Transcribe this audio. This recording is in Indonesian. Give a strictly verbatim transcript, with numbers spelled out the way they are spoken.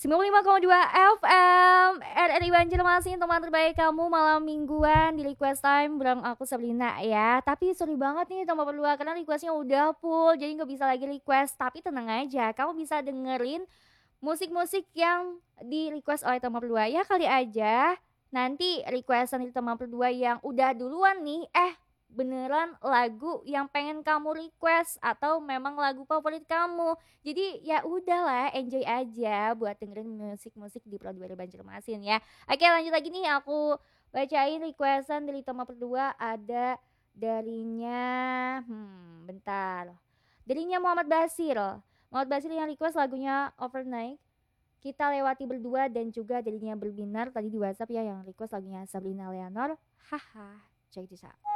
sembilan puluh lima koma dua F M R R I Banjarmasin, teman terbaik kamu malam mingguan di request time bareng aku Sabrina ya. Tapi sorry banget nih teman berdua karena requestnya udah full jadi nggak bisa lagi request. Tapi tenang aja, kamu bisa dengerin musik-musik yang di request oleh teman berdua ya kali aja. Nanti requestan dari teman berdua yang udah duluan nih, eh beneran lagu yang pengen kamu request atau memang lagu favorit kamu. Jadi ya udahlah, enjoy aja buat dengerin musik-musik di Pro dua Banjarmasin ya. Oke, lanjut lagi nih aku bacain requestan dari teman berdua. Ada darinya hmm bentar. Darinya Muhammad Basir. Muhammad Basir yang request lagunya Overnight. Kita lewati berdua dan juga darinya berbinar tadi di WhatsApp ya yang request lagunya Sabrina Leonor. Haha, check this out.